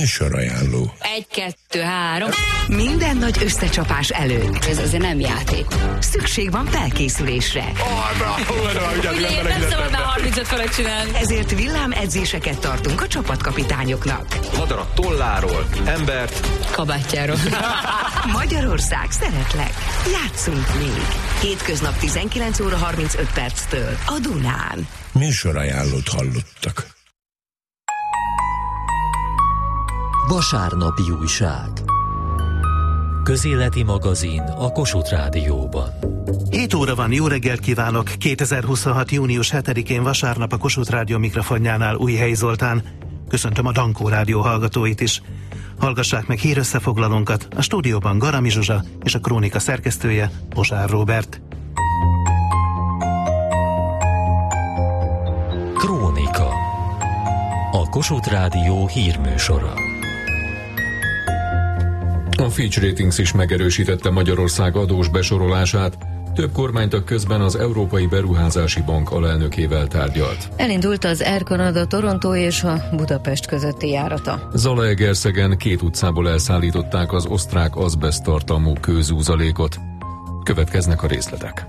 Műsorajánló. 1, 2, 3. Minden nagy összecsapás előtt. Ez azért nem játék. Szükség van felkészülésre. Nem szabad már 35 felett csinálni. Ezért villámedzéseket tartunk a csapatkapitányoknak. Madarat tolláról, embert Kabátjáról. Magyarország, szeretlek. Játszunk még. Hétköznap 19 óra 35 perctől a Dunán. Műsorajánlót hallottak. Vasárnapi újság. Közéleti magazin a Kossuth Rádióban. 7 óra van, jó reggelt kívánok! 2026. június 7-én vasárnap a Kossuth Rádió mikrofonjánál Újhelyi Zoltán. Köszöntöm a Dankó Rádió hallgatóit is. Hallgassák meg hírösszefoglalónkat, a stúdióban Garami Zsuzsa és a Krónika szerkesztője Bozsár Róbert. Krónika. A Kossuth Rádió hírműsora. A Fitch Ratings is megerősítette Magyarország adós besorolását, több kormánytag közben az Európai Beruházási Bank alelnökével tárgyalt. Elindult az Air Canada Toronto és a Budapest közötti járata. Zalaegerszegen 2 utcából elszállították az osztrák azbeszt tartalmú kőzúzalékot. Következnek a részletek.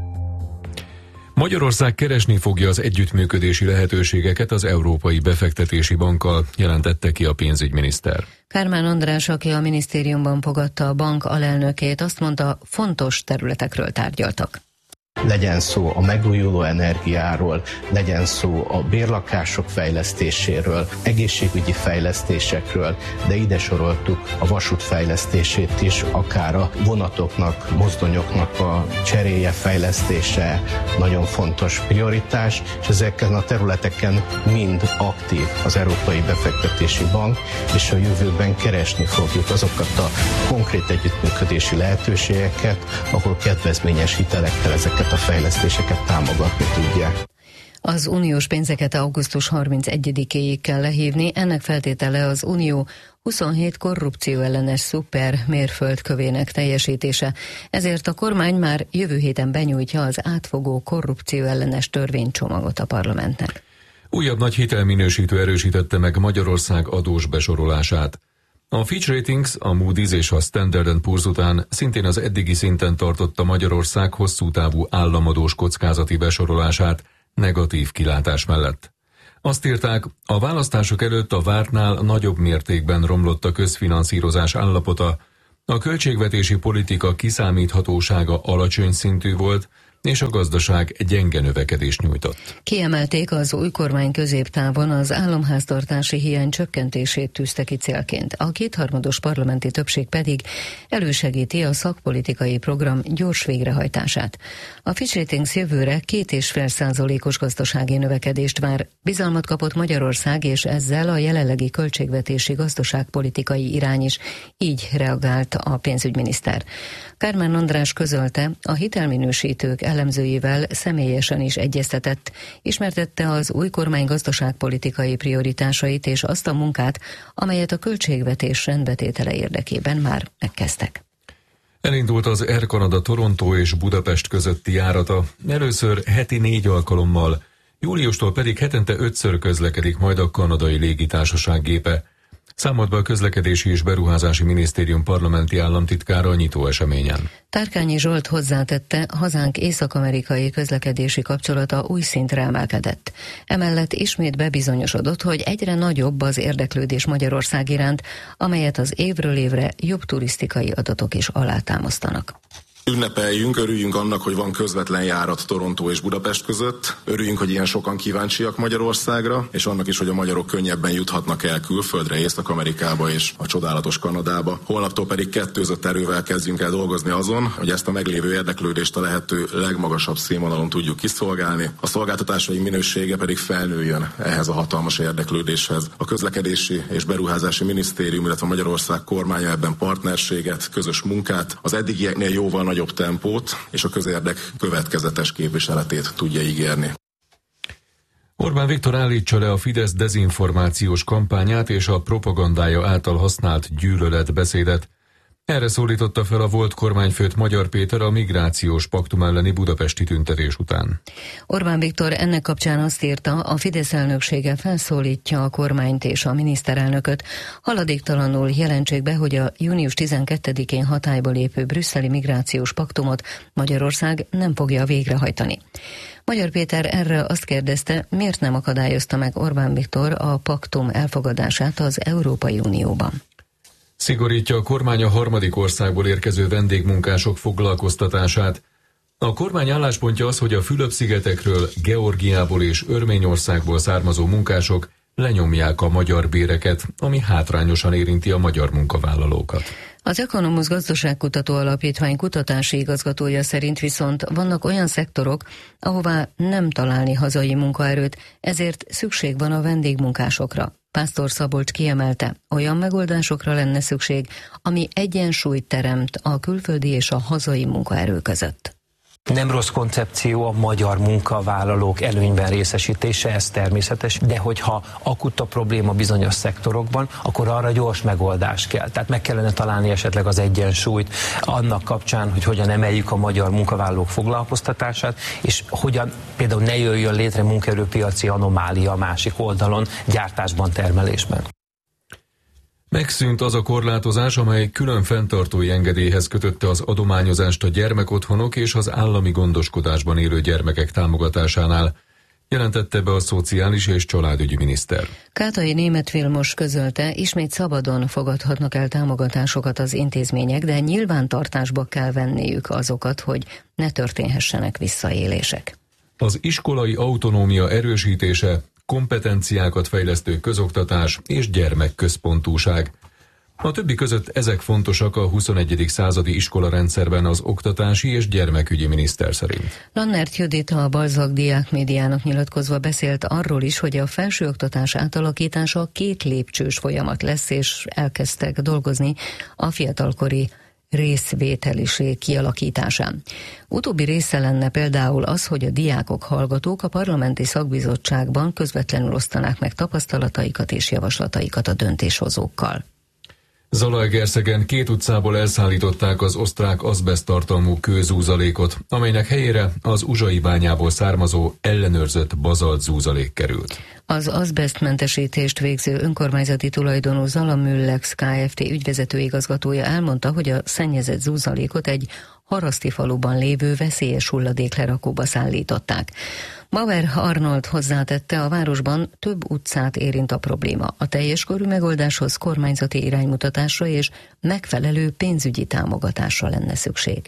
Magyarország keresni fogja az együttműködési lehetőségeket az Európai Befektetési Bankkal, jelentette ki a pénzügyminiszter. Kármán András, aki a minisztériumban fogadta a bank alelnökét, azt mondta, fontos területekről tárgyaltak. Legyen szó a megújuló energiáról, legyen szó a bérlakások fejlesztéséről, egészségügyi fejlesztésekről, de ide soroltuk a vasút fejlesztését is, akár a vonatoknak, mozdonyoknak a cseréje, fejlesztése nagyon fontos prioritás, és ezeken a területeken mind aktív az Európai Befektetési Bank, és a jövőben keresni fogjuk azokat a konkrét együttműködési lehetőségeket, ahol kedvezményes hitelekkel ezeket a fejlesztéseket támogatni tudják. Az uniós pénzeket augusztus 31-éig kell lehívni, ennek feltétele az Unió 27 korrupcióellenes szuper mérföldkövének teljesítése, ezért a kormány már jövő héten benyújtja az átfogó korrupcióellenes törvénycsomagot a parlamentnek. Újabb nagy hitelminősítő erősítette meg Magyarország adós besorolását. A Fitch Ratings, a Moody's és a Standard & Poor's után szintén az eddigi szinten tartotta Magyarország hosszú távú államadós kockázati besorolását negatív kilátás mellett. Azt írták, a választások előtt a vártnál nagyobb mértékben romlott a közfinanszírozás állapota, a költségvetési politika kiszámíthatósága alacsony szintű volt, és a gazdaság gyenge növekedést nyújtott. Kiemelték, az új kormány középtávon az államháztartási hiány csökkentését tűzte ki célként. A kétharmados parlamenti többség pedig elősegíti a szakpolitikai program gyors végrehajtását. A Fitch Ratings jövőre 2,5%-os gazdasági növekedést vár. Bizalmat kapott Magyarország, és ezzel a jelenlegi költségvetési gazdaságpolitikai irány is. Így reagált a pénzügyminiszter. Kármán András közölte, a hitelminősítők elemzőivel személyesen is egyeztetett, ismertette az új kormány gazdaságpolitikai prioritásait és azt a munkát, amelyet a költségvetés rendbetétele érdekében már megkezdtek. Elindult az Air Canada Toronto és Budapest közötti járata, először heti 4 alkalommal, júliustól pedig hetente 5-ször közlekedik majd a kanadai légitársaság gépe. Számolt be a Közlekedési és Beruházási Minisztérium parlamenti államtitkára a nyitó eseményen. Tárkányi Zsolt hozzátette, hazánk észak-amerikai közlekedési kapcsolata új szintre emelkedett. Emellett ismét bebizonyosodott, hogy egyre nagyobb az érdeklődés Magyarország iránt, amelyet az évről évre jobb turisztikai adatok is alátámasztanak. Ünnepeljünk, örüljünk annak, hogy van közvetlen járat Toronto és Budapest között. Örüljünk, hogy ilyen sokan kíváncsiak Magyarországra, és annak is, hogy a magyarok könnyebben juthatnak el külföldre, Észak-Amerikába és a csodálatos Kanadába. Holnaptól pedig kettőzött erővel kezdjünk el dolgozni azon, hogy ezt a meglévő érdeklődést a lehető legmagasabb színvonalon tudjuk kiszolgálni. A szolgáltatásaink minősége pedig felnőjön ehhez a hatalmas érdeklődéshez. A Közlekedési és Beruházási Minisztérium, illetve Magyarország kormánya ebben partnerséget, közös munkát, az eddigieknél jóval nagyobb tempót és a közérdek következetes képviseletét tudja ígérni. Orbán Viktor állítsa le a Fidesz dezinformációs kampányát és a propagandája által használt gyűlöletbeszédet. Erre szólította fel a volt kormányfőt Magyar Péter a migrációs paktum elleni budapesti tüntetés után. Orbán Viktor ennek kapcsán azt írta, a Fidesz elnöksége felszólítja a kormányt és a miniszterelnököt, haladéktalanul jelentsék be, hogy a június 12-én hatályba lépő brüsszeli migrációs paktumot Magyarország nem fogja végrehajtani. Magyar Péter erre azt kérdezte, miért nem akadályozta meg Orbán Viktor a paktum elfogadását az Európai Unióban. Szigorítja a kormány a harmadik országból érkező vendégmunkások foglalkoztatását. A kormány álláspontja az, hogy a Fülöp-szigetekről, Georgiából és Örményországból származó munkások lenyomják a magyar béreket, ami hátrányosan érinti a magyar munkavállalókat. Az Economus Gazdaságkutató Alapítvány kutatási igazgatója szerint viszont vannak olyan szektorok, ahová nem találni hazai munkaerőt, ezért szükség van a vendégmunkásokra. Pásztor Szabolcs kiemelte, olyan megoldásokra lenne szükség, ami egyensúlyt teremt a külföldi és a hazai munkaerő között. Nem rossz koncepció a magyar munkavállalók előnyben részesítése, ez természetes, de hogyha akut a probléma bizonyos szektorokban, akkor arra gyors megoldás kell. Tehát meg kellene találni esetleg az egyensúlyt annak kapcsán, hogy hogyan emeljük a magyar munkavállalók foglalkoztatását, és hogyan például ne jöjjön létre munkaerőpiaci anomália a másik oldalon, gyártásban, termelésben. Megszűnt az a korlátozás, amely külön fenntartói engedélyhez kötötte az adományozást a gyermekotthonok és az állami gondoskodásban élő gyermekek támogatásánál, jelentette be a Szociális és Családügyi miniszter. Kátai Németh Vilmos közölte, ismét szabadon fogadhatnak el támogatásokat az intézmények, de nyilvántartásba kell venniük azokat, hogy ne történhessenek visszaélések. Az iskolai autonómia erősítése, kompetenciákat fejlesztő közoktatás és gyermekközpontúság. A többi között ezek fontosak a 21. századi iskolarendszerben az oktatási és gyermekügyi miniszter szerint. Lannert Judit a Balzak Diákmédiának nyilatkozva beszélt arról is, hogy a felsőoktatás átalakítása 2 lépcsős folyamat lesz, és elkezdtek dolgozni a fiatalkori részvételiség kialakításán. Utóbbi része lenne például az, hogy a diákok, hallgatók a parlamenti szakbizottságban közvetlenül osztanák meg tapasztalataikat és javaslataikat a döntéshozókkal. Zalaegerszegen 2 utcából elszállították az osztrák azbeszttartalmú kőzúzalékot, amelynek helyére az uzsai bányából származó ellenőrzött bazalt zúzalék került. Az azbesztmentesítést végző önkormányzati tulajdonú Zalamüllex Kft. Ügyvezető igazgatója elmondta, hogy a szennyezett zúzalékot egy Haraszti faluban lévő veszélyes hulladéklerakóba szállították. Bauer Arnold hozzátette, a városban több utcát érint a probléma. A teljes körű megoldáshoz kormányzati iránymutatásra és megfelelő pénzügyi támogatásra lenne szükség.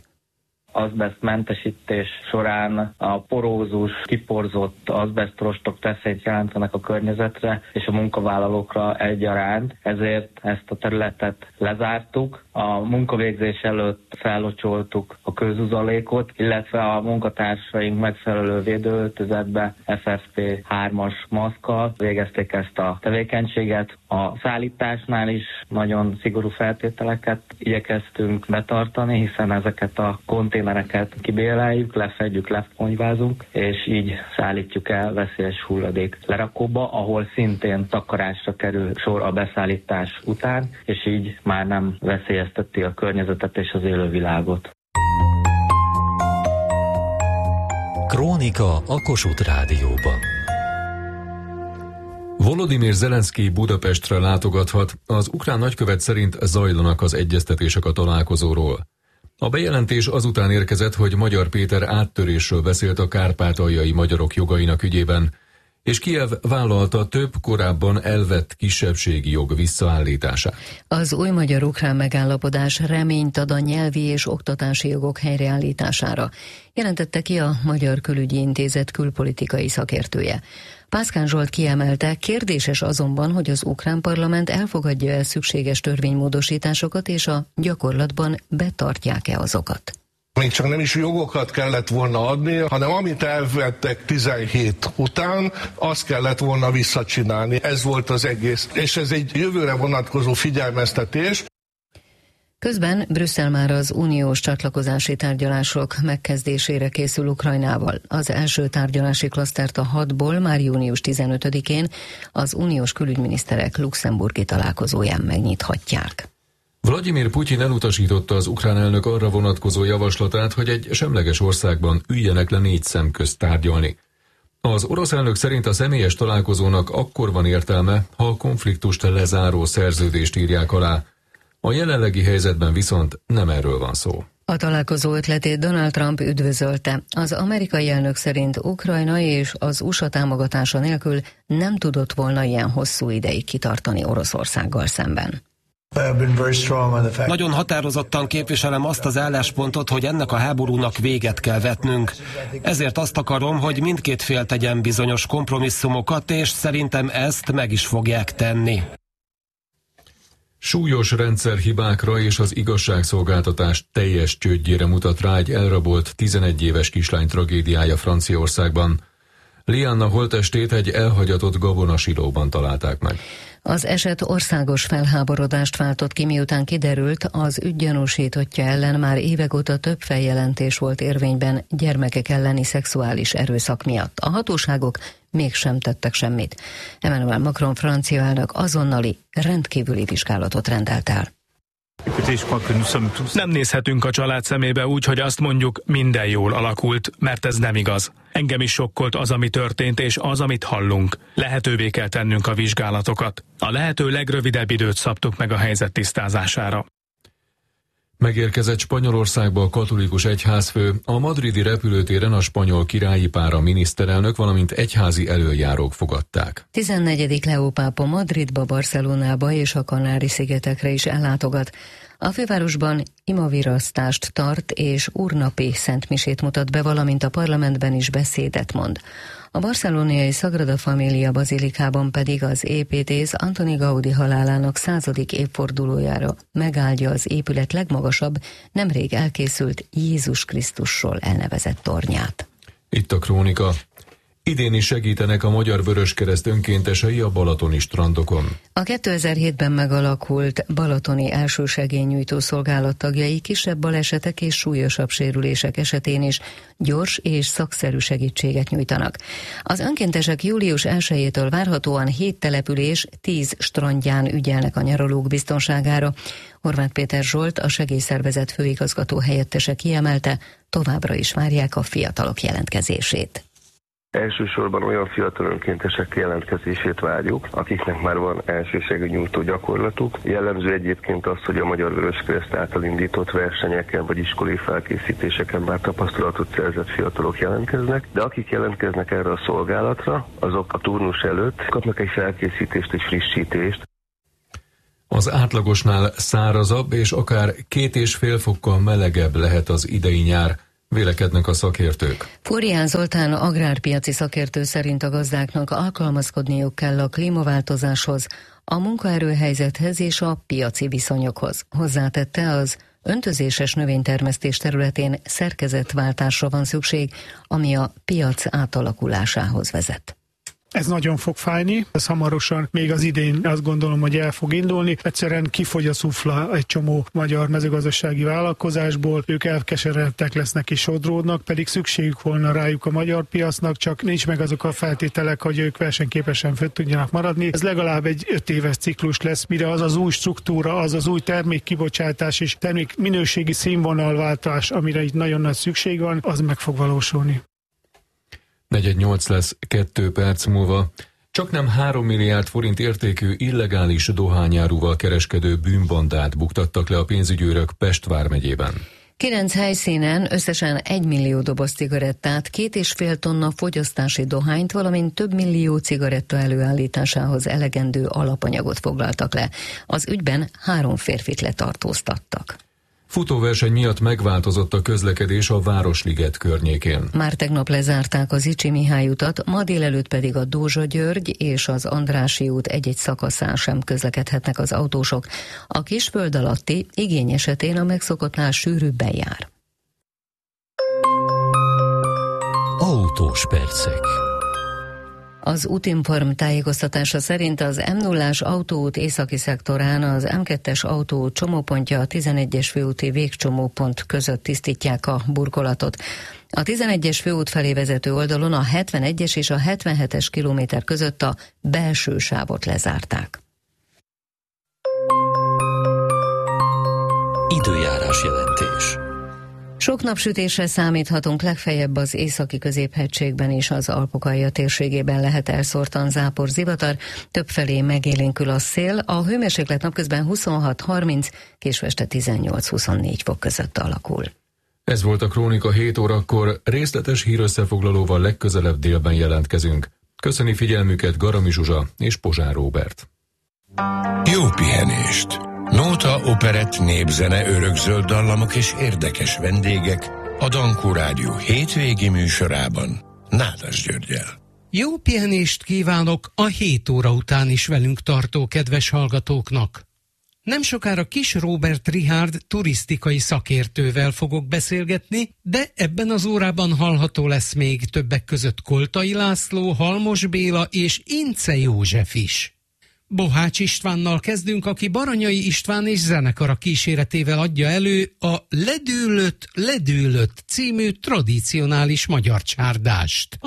Azbesztmentesítés során a porózus, kiporzott azbesztrostok veszélyt jelentenek a környezetre és a munkavállalókra egyaránt, ezért ezt a területet lezártuk. A munkavégzés előtt fellocsoltuk a kőzuzalékot, illetve a munkatársaink megfelelő védőöltözetbe FFP3-as maszkkal végezték ezt a tevékenységet. A szállításnál is nagyon szigorú feltételeket igyekeztünk betartani, hiszen ezeket a konténereket kibéreljük, lefedjük, lefonyvázunk, és így szállítjuk el veszélyes hulladék lerakóba, ahol szintén takarásra kerül sor a beszállítás után, és így már nem veszélyezteti a környezetet és az élővilágot. Krónika a Kossuth Rádióban. Volodymyr Zelenszkij Budapestre látogathat, az ukrán nagykövet szerint zajlanak az egyeztetések a találkozóról. A bejelentés azután érkezett, hogy Magyar Péter áttörésről beszélt a kárpátaljai magyarok jogainak ügyében, és Kijev vállalta több korábban elvett kisebbségi jog visszaállítását. Az új magyar-ukrán megállapodás reményt ad a nyelvi és oktatási jogok helyreállítására, jelentette ki a Magyar Külügyi Intézet külpolitikai szakértője. Pászkán Zsolt kiemelte, kérdéses azonban, hogy az ukrán parlament elfogadja el szükséges törvénymódosításokat, és a gyakorlatban betartják-e azokat. Még csak nem is jogokat kellett volna adni, hanem amit elvettek 17 után, azt kellett volna visszacsinálni. Ez volt az egész. És ez egy jövőre vonatkozó figyelmeztetés. Közben Brüsszel már az uniós csatlakozási tárgyalások megkezdésére készül Ukrajnával. Az első tárgyalási klasztert a 6-ból már június 15-én az uniós külügyminiszterek luxemburgi találkozóján megnyithatják. Vladimir Putyin elutasította az ukrán elnök arra vonatkozó javaslatát, hogy egy semleges országban üljenek le 4 szem közt tárgyalni. Az orosz elnök szerint a személyes találkozónak akkor van értelme, ha a konfliktust lezáró szerződést írják alá. A jelenlegi helyzetben viszont nem erről van szó. A találkozó ötletét Donald Trump üdvözölte. Az amerikai elnök szerint Ukrajna és az USA támogatása nélkül nem tudott volna ilyen hosszú ideig kitartani Oroszországgal szemben. Nagyon határozottan képviselem azt az álláspontot, hogy ennek a háborúnak véget kell vetnünk. Ezért azt akarom, hogy mindkét fél tegyen bizonyos kompromisszumokat, és szerintem ezt meg is fogják tenni. Súlyos rendszerhibákra és az igazságszolgáltatás teljes csődjére mutat rá egy elrabolt 11 éves kislány tragédiája Franciaországban. Lianna holttestét egy elhagyatott gabonasilóban találták meg. Az eset országos felháborodást váltott ki, miután kiderült, az ügy gyanúsítottja ellen már évek óta több feljelentés volt érvényben gyermekek elleni szexuális erőszak miatt. A hatóságok mégsem tettek semmit. Emmanuel Macron francia elnök azonnali, rendkívüli vizsgálatot rendelt el. Nem nézhetünk a család szemébe úgy, hogy azt mondjuk, minden jól alakult, mert ez nem igaz. Engem is sokkolt az, ami történt, és az, amit hallunk. Lehetővé kell tennünk a vizsgálatokat. A lehető legrövidebb időt szabtuk meg a helyzet tisztázására. Megérkezett Spanyolországba a katolikus egyházfő, a madridi repülőtéren a spanyol királyi pár, a miniszterelnök, valamint egyházi elöljárók fogadták. 14. Leó pápa Madridba, Barcelonába és a Kanári-szigetekre is ellátogat. A fővárosban imavirasztást tart és úrnapi szentmisét mutat be, valamint a parlamentben is beszédet mond. A barcelonai Sagrada Familia bazilikában pedig az építész Antoni Gaudi halálának 100. évfordulójára megáldja az épület legmagasabb, nemrég elkészült Jézus Krisztusról elnevezett tornyát. Itt a krónika. Idén is segítenek a Magyar Vöröskereszt önkéntesei a balatoni strandokon. A 2007-ben megalakult balatoni elsősegélynyújtó szolgálat tagjai kisebb balesetek és súlyosabb sérülések esetén is gyors és szakszerű segítséget nyújtanak. Az önkéntesek július 1-től várhatóan 7 település 10 strandján ügyelnek a nyaralók biztonságára. Horváth Péter Zsolt, a segélyszervezet főigazgató helyettese kiemelte, továbbra is várják a fiatalok jelentkezését. Elsősorban olyan fiatal önkéntesek jelentkezését várjuk, akiknek már van elsősegélynyújtó gyakorlatuk. Jellemző egyébként az, hogy a Magyar Vöröskereszt által indított versenyeken vagy iskolai felkészítéseken már tapasztalatot szerzett fiatalok jelentkeznek, de akik jelentkeznek erre a szolgálatra, azok a turnus előtt kapnak egy felkészítést, egy frissítést. Az átlagosnál szárazabb és akár 2,5 fokkal melegebb lehet az idei nyár, vélekednek a szakértők. Flórián Zoltán agrárpiaci szakértő szerint a gazdáknak alkalmazkodniuk kell a klímaváltozáshoz, a munkaerőhelyzethez és a piaci viszonyokhoz. Hozzátette, az öntözéses növénytermesztés területén szerkezetváltásra van szükség, ami a piac átalakulásához vezet. Ez nagyon fog fájni, ez hamarosan, még az idén azt gondolom, hogy el fog indulni. Egyszerűen kifogy a szufla egy csomó magyar mezőgazdasági vállalkozásból, ők elkeseredtek lesznek és sodródnak, pedig szükségük volna rájuk a magyar piacnak, csak nincs meg azok a feltételek, hogy ők versenyképesen föl tudjanak maradni. Ez legalább egy 5 éves ciklus lesz, mire az az új struktúra, az az új termékkibocsátás és termék minőségi színvonalváltás, amire itt nagyon nagy szükség van, az meg fog valósulni. 4:08 lesz 2 perc múlva. Csaknem 3 milliárd forint értékű illegális dohányáruval kereskedő bűnbandát buktattak le a pénzügyőrök Pest vármegyében. 9 helyszínen összesen 1 millió doboz cigarettát, 2,5 tonna fogyasztási dohányt, valamint több millió cigaretta előállításához elegendő alapanyagot foglaltak le. Az ügyben 3 férfit letartóztattak. Futóverseny miatt megváltozott a közlekedés a Városliget környékén. Már tegnap lezárták az Icsi Mihály utat, ma délelőtt pedig a Dózsa-György és az Andrássy út egy-egy szakaszán sem közlekedhetnek az autósok. A kisföld alatti igény esetén a megszokottnál sűrűbben jár. Autós percek. Az Útinform tájékoztatása szerint az M0-ás autóút északi szektorán az M2-es autóút csomópontja a 11-es főúti végcsomópont között tisztítják a burkolatot. A 11-es főút felé vezető oldalon a 71-es és a 77-es kilométer között a belső sávot lezárták. Időjárás jelentés. Sok napsütésre számíthatunk, legfeljebb az északi középhegységben és az Alpok-alja térségében lehet elszórtan zápor, zivatar, többfelé megélénkül a szél, a hőmérséklet napközben 26-30, késő este 18-24 fok között alakul. Ez volt a Krónika 7 órakor, részletes hírösszefoglalóval legközelebb délben jelentkezünk. Köszöni figyelmüket Garami Zsuzsa és Pozsár Róbert. Jó pihenést! Nóta, operett, népzene, örökzöld dallamok és érdekes vendégek a Dankó Rádió hétvégi műsorában Nádas Györggyel. Jó pihenést kívánok a 7 óra után is velünk tartó kedves hallgatóknak. Nem sokára Kis Róbert Richárd turisztikai szakértővel fogok beszélgetni, de ebben az órában hallható lesz még többek között Koltai László, Halmos Béla és Ince József is. Bohács Istvánnal kezdünk, aki Baranyai István és zenekara kíséretével adja elő a Ledűlött című tradicionális magyar csárdást.